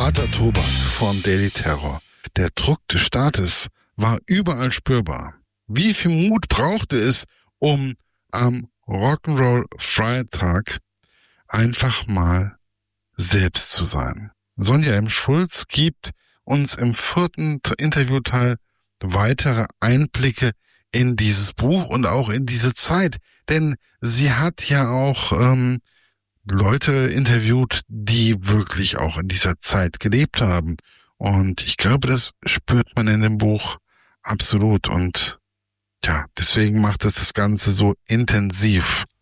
Harter Tobak von Daily Terror. Der Druck des Staates war überall spürbar. Wie viel Mut brauchte es, um am Rock'n'Roll Freitag einfach mal selbst zu sein? Sonja M. Schulz gibt uns im 4. Interviewteil weitere Einblicke in dieses Buch und auch in diese Zeit. Denn sie hat ja auch Leute interviewt, die wirklich auch in dieser Zeit gelebt haben. Und ich glaube, das spürt man in dem Buch absolut. Und ja, deswegen macht es das Ganze so intensiv.